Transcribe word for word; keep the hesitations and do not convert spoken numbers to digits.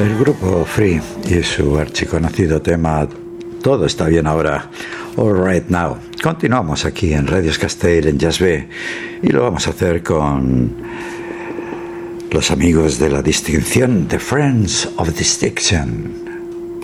El grupo Free y su archiconocido tema Todo está bien ahora, All Right Now. Continuamos aquí en Radio Castell, en Jazz B, y lo vamos a hacer con los amigos de la distinción, The Friends of Distinction.